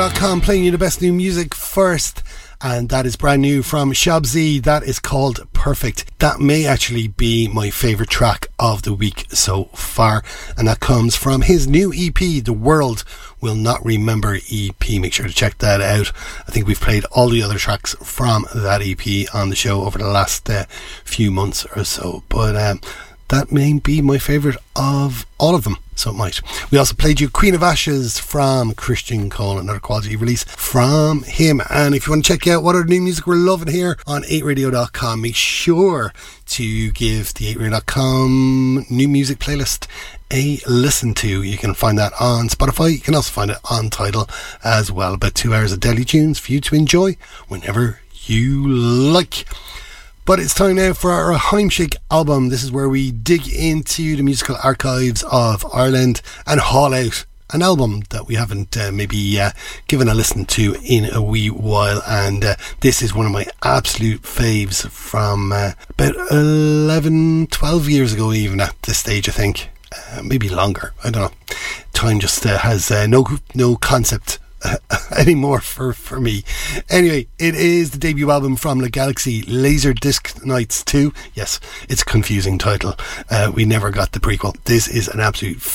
.com playing you the best new music first, and that is brand new from Shabzy. That is called Perfect. That may actually be my favourite track of the week so far, and that comes from his new EP, The World Will Not Remember EP. Make sure to check that out. I think we've played all the other tracks from that EP on the show over the last few months or so, but that may be my favourite of all of them, so it might. We also played you Queen of Ashes from Christian Cole, another quality release from him. And if you want to check out what other new music we're loving here on 8radio.com, make sure to give the 8radio.com new music playlist a listen to. You can find that on Spotify. You can also find it on Tidal as well. About 2 hours of daily tunes for you to enjoy whenever you like. But it's time now for our Heimshake album. This is where we dig into the musical archives of Ireland and haul out an album that we haven't maybe given a listen to in a wee while. And this is one of my absolute faves from about 11, 12 years ago, even at this stage, I think. Maybe longer. I don't know. Time just has no concept anymore for me. Anyway, it is the debut album from the Galaxy, Laserdisc Nights 2. Yes, it's a confusing title. We never got the prequel. This is an absolute